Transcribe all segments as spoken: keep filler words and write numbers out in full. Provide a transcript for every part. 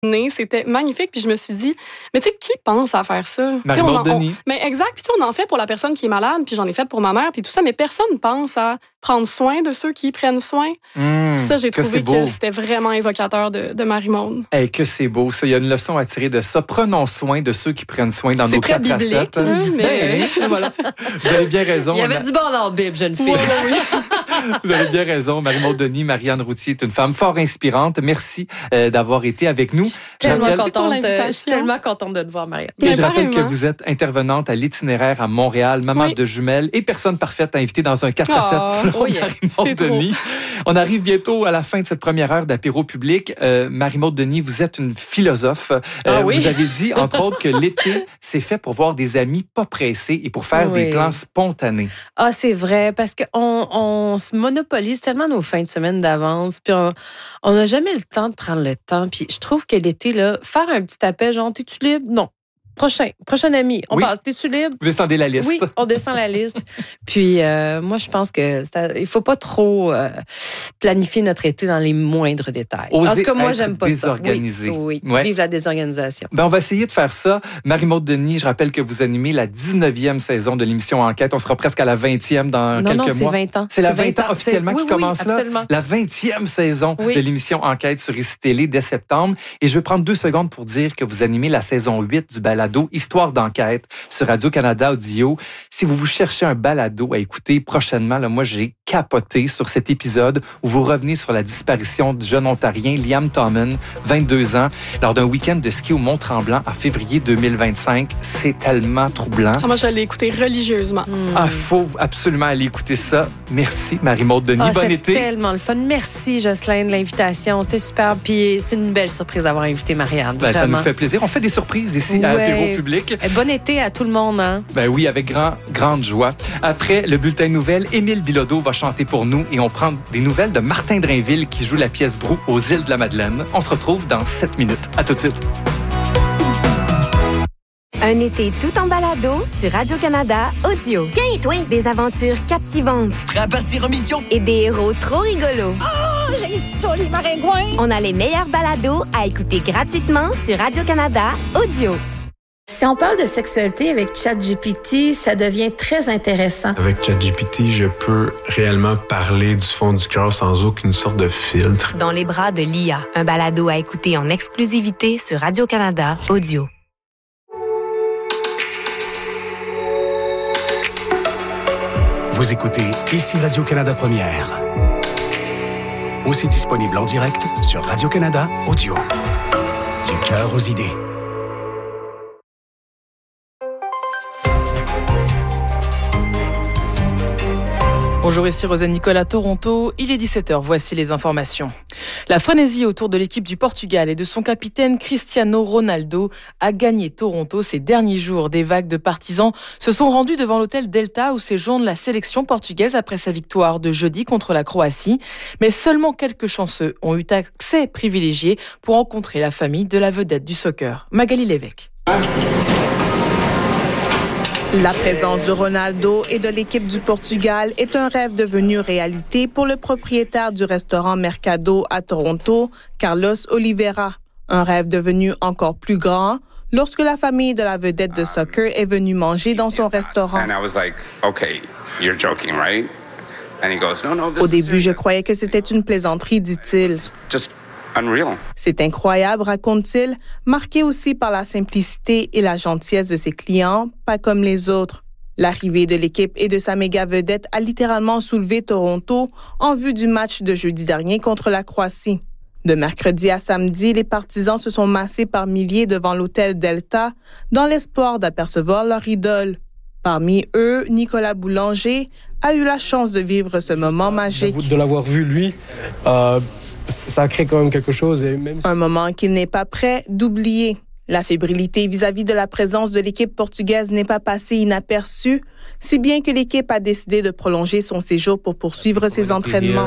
C'était magnifique. Puis je me suis dit, mais tu sais, qui pense à faire ça? Marie-Maude Denis. Mais exact. Puis tu sais, on en fait pour la personne qui est malade, puis j'en ai fait pour ma mère, puis tout ça, mais personne pense à prendre soin de ceux qui prennent soin. Mmh, ça, j'ai que trouvé que c'était vraiment évocateur de, de Marie-Maude. Hey, que c'est beau, ça. Il y a une leçon à tirer de ça. Prenons soin de ceux qui prennent soin dans c'est nos très quatre biblique, facettes. Là, mais... Ben, voilà. Vous avez bien raison. Il y avait a... du bon dans la Bible, jeune fille. Oui, oui. Vous avez bien raison. Marie-Maude Denis, Marianne Routhier est une femme fort inspirante. Merci euh, d'avoir été avec nous. Je suis tellement, contente, euh, je suis tellement contente de te voir, Marianne. Et je rappelle que vous êtes intervenante à l'itinéraire à Montréal, maman oui. de jumelles et personne parfaite invitée dans un quatre à sept oh, selon oh yeah. Marie-Maude Denis. On arrive bientôt à la fin de cette première heure d'apéro public. Euh, Marie-Maude Denis, vous êtes une philosophe. Euh, ah, oui? Vous avez dit, entre autres, que l'été, c'est fait pour voir des amis pas pressés et pour faire oui. des plans spontanés. Ah, c'est vrai, parce qu'on on se monopolise tellement nos fins de semaine d'avance, puis on n'a jamais le temps de prendre le temps. Puis je trouve que l'été, là, faire un petit appel, genre, t'es-tu libre? Non. Prochain, prochain ami, on oui. passe. T'es-tu libre? Vous descendez la liste. Oui, on descend la liste. Puis euh, moi, je pense que c'est, il faut pas trop euh, planifier notre été dans les moindres détails. Oser en tout cas, moi, être j'aime pas désorganisé. ça. Oui, oui. Ouais. Vive la désorganisation. Ben, on va essayer de faire ça. Marie-Maude Denis, je rappelle que vous animez la dix-neuvième saison de l'émission Enquête. On sera presque à la vingtième dans non, quelques non, mois. c'est vingt ans. C'est la vingt ans officiellement oui, qui commence oui, là. Absolument. La vingtième saison oui. de l'émission Enquête sur Ici Télé dès septembre. Et je vais prendre deux secondes pour dire que vous animez la saison huit du balado Histoire d'enquête sur Radio-Canada Audio. Si vous vous cherchez un balado à écouter prochainement, là, moi, j'ai capoté sur cet épisode où vous revenez sur la disparition du jeune Ontarien Liam Tommen, vingt-deux ans, lors d'un week-end de ski au Mont-Tremblant en février deux mille vingt-cinq. C'est tellement troublant. Ah, moi, je l'ai écouté religieusement. Mm. Ah, faut absolument aller écouter ça. Merci, Marie-Maude Denis. Ah, bon c'est été. C'était tellement le fun. Merci, Jocelyne, de l'invitation. C'était super. Puis c'est une belle surprise d'avoir invité Marianne. Ben, ça nous fait plaisir. On fait des surprises ici ouais. à Apéro Public. Et bon été à tout le monde. Hein? Ben oui, avec grand, grande joie. Après le bulletin de nouvelles, Émile Bilodeau va chanter pour nous et on prend des nouvelles de Martin Drainville qui joue la pièce Brou aux îles de la Madeleine. On se retrouve dans sept minutes. À tout de suite. Un été tout en balado sur Radio-Canada Audio. Tiens, toi! Des aventures captivantes. Prêt à partir en mission? Et des héros trop rigolos. Oh, j'ai ça, les maringouins! On a les meilleurs balados à écouter gratuitement sur Radio-Canada Audio. Si on parle de sexualité avec ChatGPT, ça devient très intéressant. Avec ChatGPT, je peux réellement parler du fond du cœur sans aucune sorte de filtre. Dans les bras de l'I A, un balado à écouter en exclusivité sur Radio-Canada Audio. Vous écoutez Ici Radio-Canada Première. Aussi disponible en direct sur Radio-Canada Audio. Du cœur aux idées. Bonjour, ici Rosane Nicolas, Toronto. Il est dix-sept heures, voici les informations. La frénésie autour de l'équipe du Portugal et de son capitaine Cristiano Ronaldo a gagné Toronto ces derniers jours. Des vagues de partisans se sont rendus devant l'hôtel Delta où séjourne la sélection portugaise après sa victoire de jeudi contre la Croatie. Mais seulement quelques chanceux ont eu accès privilégié pour rencontrer la famille de la vedette du soccer, Magali Lévesque. La présence de Ronaldo et de l'équipe du Portugal est un rêve devenu réalité pour le propriétaire du restaurant Mercado à Toronto, Carlos Oliveira. Un rêve devenu encore plus grand lorsque la famille de la vedette de soccer est venue manger dans son restaurant. Au début, je croyais que c'était une plaisanterie, dit-il. C'est incroyable, raconte-t-il, marqué aussi par la simplicité et la gentillesse de ses clients, pas comme les autres. L'arrivée de l'équipe et de sa méga vedette a littéralement soulevé Toronto en vue du match de jeudi dernier contre la Croatie. De mercredi à samedi, les partisans se sont massés par milliers devant l'hôtel Delta dans l'espoir d'apercevoir leur idole. Parmi eux, Nicolas Boulanger a eu la chance de vivre ce moment magique. De l'avoir vu, lui, euh, ça crée quand même quelque chose. Et même si... Un moment qu'il n'est pas prêt d'oublier. La fébrilité vis-à-vis de la présence de l'équipe portugaise n'est pas passée inaperçue si bien que l'équipe a décidé de prolonger son séjour pour poursuivre ses entraînements.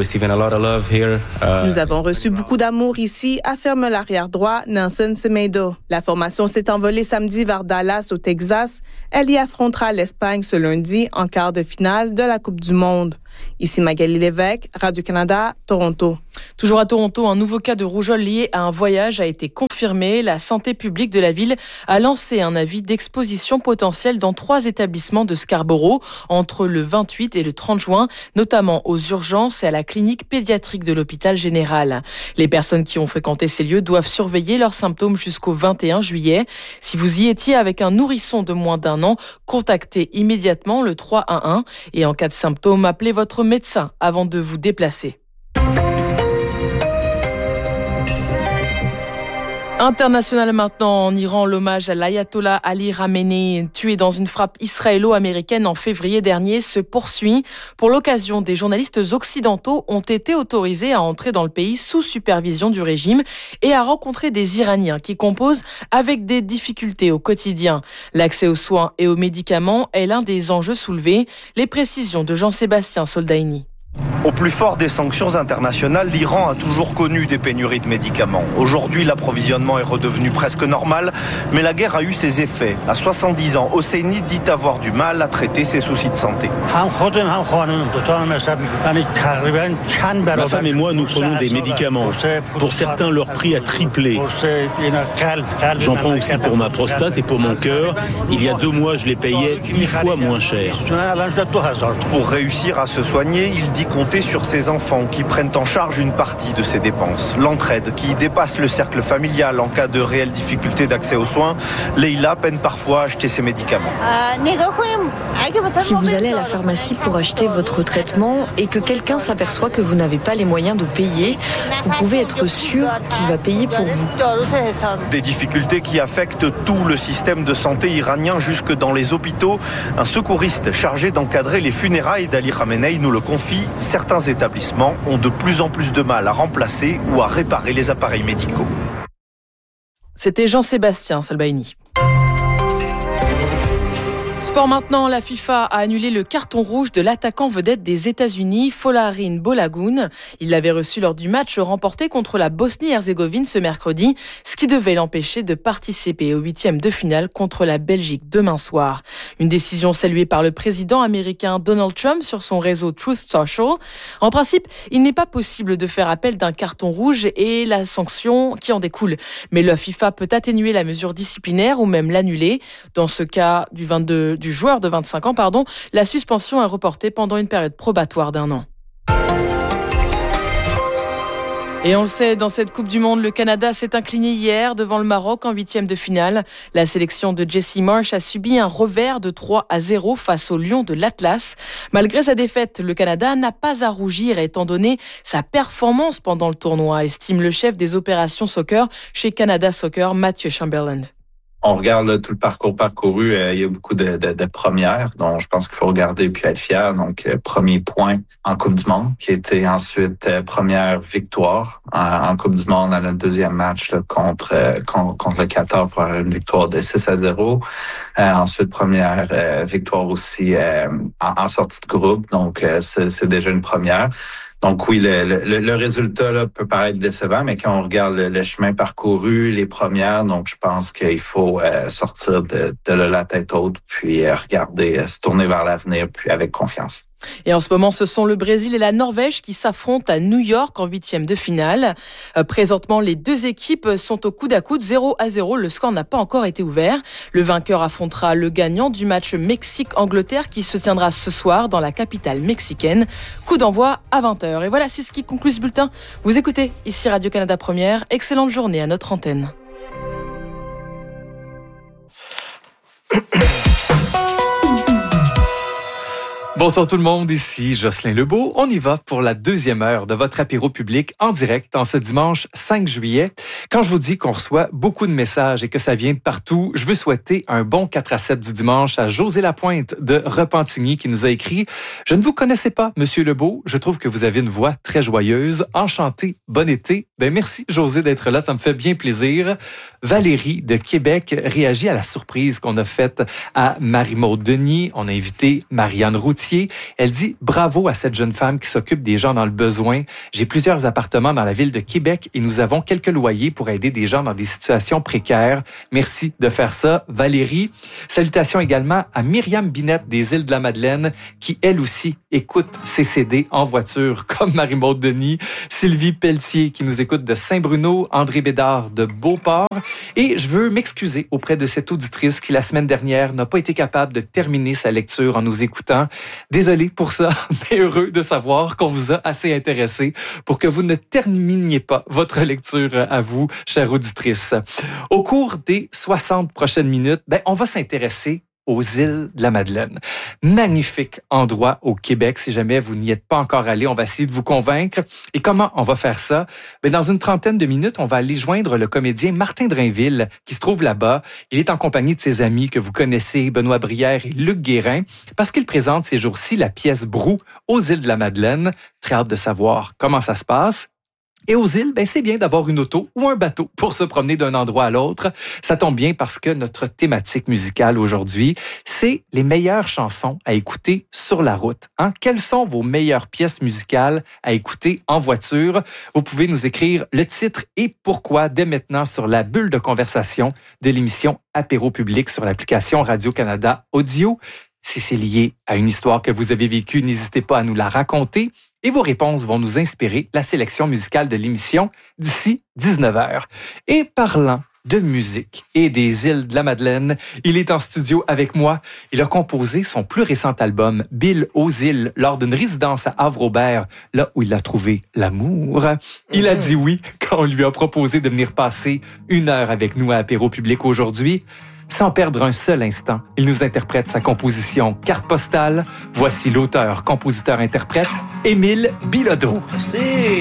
Nous avons reçu beaucoup d'amour ici, affirme l'arrière-droit Nelson Semedo. La formation s'est envolée samedi vers Dallas, au Texas. Elle y affrontera l'Espagne ce lundi en quart de finale de la Coupe du Monde. Ici Magali Lévesque, Radio-Canada, Toronto. Toujours à Toronto, un nouveau cas de rougeole lié à un voyage a été confirmé. La santé publique de la ville a lancé un avis d'exposition potentielle dans trois établissements de Scarborough entre le vingt-huit et le trente juin, notamment aux urgences et à la clinique pédiatrique de l'hôpital général. Les personnes qui ont fréquenté ces lieux doivent surveiller leurs symptômes jusqu'au vingt et un juillet. Si vous y étiez avec un nourrisson de moins d'un an, contactez immédiatement le trois un un et en cas de symptômes, appelez votre médecin avant de vous déplacer. International maintenant, en Iran, l'hommage à l'ayatollah Ali Khamenei, tué dans une frappe israélo-américaine en février dernier, se poursuit. Pour l'occasion, des journalistes occidentaux ont été autorisés à entrer dans le pays sous supervision du régime et à rencontrer des Iraniens qui composent avec des difficultés au quotidien. L'accès aux soins et aux médicaments est l'un des enjeux soulevés. Les précisions de Jean-Sébastien Soldaini. Au plus fort des sanctions internationales, l'Iran a toujours connu des pénuries de médicaments. Aujourd'hui, l'approvisionnement est redevenu presque normal, mais la guerre a eu ses effets. À soixante-dix ans, Hosseini dit avoir du mal à traiter ses soucis de santé. Ma femme et moi, nous prenons des médicaments. Pour certains, leur prix a triplé. J'en prends aussi pour ma prostate et pour mon cœur. Il y a deux mois, je les payais dix fois moins cher. Pour réussir à se soigner, il dit compter sur ses enfants qui prennent en charge une partie de ses dépenses. L'entraide qui dépasse le cercle familial en cas de réelles difficultés d'accès aux soins. Leïla peine parfois à acheter ses médicaments. Si vous allez à la pharmacie pour acheter votre traitement et que quelqu'un s'aperçoit que vous n'avez pas les moyens de payer, vous pouvez être sûr qu'il va payer pour vous. Des difficultés qui affectent tout le système de santé iranien jusque dans les hôpitaux. Un secouriste chargé d'encadrer les funérailles d'Ali Khamenei nous le confie. Certains établissements ont de plus en plus de mal à remplacer ou à réparer les appareils médicaux. C'était Jean-Sébastien Solbaini. Sport maintenant, la FIFA a annulé le carton rouge de l'attaquant vedette des États-Unis, Folarin Bolagun. Il l'avait reçu lors du match remporté contre la Bosnie-Herzégovine ce mercredi, ce qui devait l'empêcher de participer au huitième de finale contre la Belgique demain soir. Une décision saluée par le président américain Donald Trump sur son réseau Truth Social. En principe, il n'est pas possible de faire appel d'un carton rouge et la sanction qui en découle. Mais la FIFA peut atténuer la mesure disciplinaire ou même l'annuler. Dans ce cas du vingt-deux du joueur de vingt-cinq ans, pardon, la suspension est reportée pendant une période probatoire d'un an. Et on le sait, dans cette Coupe du Monde, le Canada s'est incliné hier devant le Maroc en huitième de finale. La sélection de Jessie Marsh a subi un revers de trois à zéro face aux Lions de l'Atlas. Malgré sa défaite, le Canada n'a pas à rougir étant donné sa performance pendant le tournoi, estime le chef des opérations soccer chez Canada Soccer, Mathieu Chamberlain. On regarde là, tout le parcours parcouru, euh, il y a beaucoup de, de, de premières, donc je pense qu'il faut regarder puis être fier. Donc, euh, premier point en Coupe du Monde, qui était ensuite euh, première victoire en, en Coupe du Monde dans le deuxième match là, contre, euh, contre contre le Qatar pour une victoire de six à zéro. Euh, ensuite, première euh, victoire aussi euh, en, en sortie de groupe, donc euh, c'est, c'est déjà une première. Donc oui, le, le, le résultat là, peut paraître décevant, mais quand on regarde le, le chemin parcouru, les premières, donc je pense qu'il faut euh, sortir de, de la tête haute, puis euh, regarder, euh, se tourner vers l'avenir, puis avec confiance. Et en ce moment, ce sont le Brésil et la Norvège qui s'affrontent à New York en huitième de finale. Euh, présentement, les deux équipes sont au coude à coude, zéro à zéro. Le score n'a pas encore été ouvert. Le vainqueur affrontera le gagnant du match Mexique-Angleterre qui se tiendra ce soir dans la capitale mexicaine. Coup d'envoi à vingt heures. Et voilà, c'est ce qui conclut ce bulletin. Vous écoutez ici Radio-Canada Première. Excellente journée à notre antenne. Bonsoir tout le monde, ici Jocelyn Lebeau. On y va pour la deuxième heure de votre apéro public en direct en ce dimanche cinq juillet. Quand je vous dis qu'on reçoit beaucoup de messages et que ça vient de partout, je veux souhaiter un bon quatre à sept du dimanche à José Lapointe de Repentigny qui nous a écrit « Je ne vous connaissais pas, Monsieur Lebeau. Je trouve que vous avez une voix très joyeuse. Enchanté. Bon été. » Ben merci José d'être là, ça me fait bien plaisir. Valérie de Québec réagit à la surprise qu'on a faite à Marie-Maude Denis. On a invité Marianne Routier. Elle dit « Bravo à cette jeune femme qui s'occupe des gens dans le besoin. J'ai plusieurs appartements dans la ville de Québec et nous avons quelques loyers pour aider des gens dans des situations précaires. Merci de faire ça, Valérie. » Salutations également à Myriam Binette des Îles de la Madeleine qui, elle aussi, écoute ses C D en voiture comme Marie-Maude Denis. Sylvie Pelletier qui nous écoute de Saint-Bruno. André Bédard de Beauport. Et je veux m'excuser auprès de cette auditrice qui, la semaine dernière, n'a pas été capable de terminer sa lecture en nous écoutant. Désolé pour ça, mais heureux de savoir qu'on vous a assez intéressé pour que vous ne terminiez pas votre lecture à vous, chère auditrice. Au cours des soixante prochaines minutes, ben, on va s'intéresser aux îles de la Madeleine. Magnifique endroit au Québec. Si jamais vous n'y êtes pas encore allé, on va essayer de vous convaincre. Et comment on va faire ça? Ben, dans une trentaine de minutes, on va aller joindre le comédien Martin Drainville qui se trouve là-bas. Il est en compagnie de ses amis que vous connaissez, Benoît Brière et Luc Guérin, parce qu'il présente ces jours-ci la pièce Brou aux îles de la Madeleine. Très hâte de savoir comment ça se passe. Et aux îles, ben c'est bien d'avoir une auto ou un bateau pour se promener d'un endroit à l'autre. Ça tombe bien parce que notre thématique musicale aujourd'hui, c'est les meilleures chansons à écouter sur la route. Hein? Quelles sont vos meilleures pièces musicales à écouter en voiture? Vous pouvez nous écrire le titre et pourquoi dès maintenant sur la bulle de conversation de l'émission Apéro Public sur l'application Radio-Canada Audio. Si c'est lié à une histoire que vous avez vécue, n'hésitez pas à nous la raconter. Et vos réponses vont nous inspirer la sélection musicale de l'émission d'ici dix-neuf heures. Et parlant de musique et des îles de la Madeleine, il est en studio avec moi. Il a composé son plus récent album, Bill aux îles, lors d'une résidence à Havre-Aubert, là où il a trouvé l'amour. Il a dit oui quand on lui a proposé de venir passer une heure avec nous à Apéro Public aujourd'hui. Sans perdre un seul instant, il nous interprète sa composition Carte postale. Voici l'auteur, compositeur, interprète, Émile Bilodeau. Merci.